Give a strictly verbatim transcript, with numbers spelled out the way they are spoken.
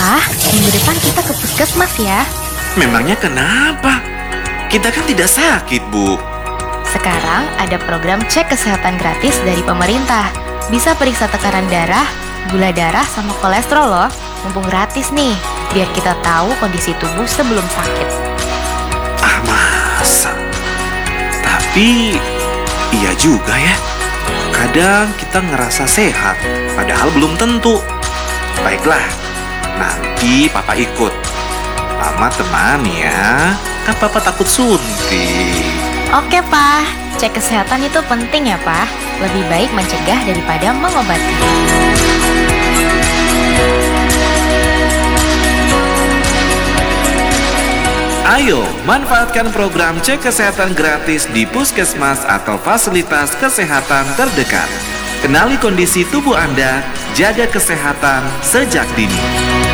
Pak, minggu depan kita ke puskesmas ya. Memangnya kenapa? Kita kan tidak sakit, Bu. Sekarang ada program cek kesehatan gratis dari pemerintah. Bisa periksa tekanan darah, gula darah, sama kolesterol loh. Mumpung gratis nih, biar kita tahu kondisi tubuh sebelum sakit. Ah, masa? Tapi, iya juga ya. Kadang kita ngerasa sehat, padahal belum tentu. Baiklah, nanti Papa ikut. Mama temani ya, kan Papa takut suntik. Oke, Pak. Cek kesehatan itu penting ya, Pak. Lebih baik mencegah daripada mengobati. Ayo, manfaatkan program cek kesehatan gratis di puskesmas atau fasilitas kesehatan terdekat. Kenali kondisi tubuh Anda, jaga kesehatan sejak dini.